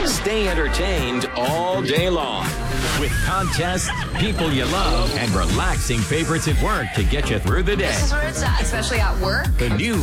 Stay entertained all day long with contests, people you love, and relaxing favorites at work to get you through the day. This is where it's at, especially at work. The new